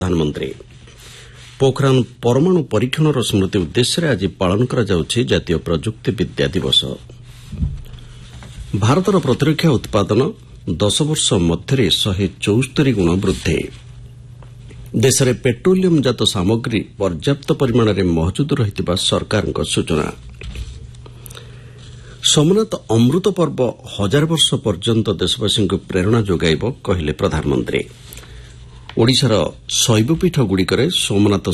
ପ୍ରଧାନମନ୍ତ୍ରୀ ପୋଖରାନ ପରମାଣୁ ପରୀକ୍ଷଣର ସ୍ମୃତି ଉଦ୍ଦେଶ୍ୟରେ ଆଜି ପାଳନ କରାଯାଉଛି ଜାତୀୟ ପ୍ରଯୁକ୍ତି ବିଦ୍ୟା ଦିବସ। ଭାରତର ପ୍ରତିରକ୍ଷା ଉତ୍ପାଦନ 10 ବର୍ଷ ମଧ୍ୟରେ 174 ଗୁଣ ବୃଦ୍ଧି। ଦେଶରେ ପେଟ୍ରୋଲିୟମଜାତ ସାମଗ୍ରୀ ପର୍ଯ୍ୟାପ୍ତ ପରିମାଣରେ ମହଜୁଦ ରହିଥିବା ସରକାରଙ୍କ ସୂଚନା। ସୋମନାଥ ଅମୃତ ପର୍ବ 1000 ବର୍ଷ ପର୍ଯ୍ୟନ୍ତ ଦେଶବାସୀଙ୍କୁ ପ୍ରେରଣା ଯୋଗାଇବ କହିଲେ ପ୍ରଧାନମନ୍ତ୍ରୀ। ଓଡ଼ିଶାର ଶୈବପୀଠଗୁଡ଼ିକରେ ସୋମନାଥ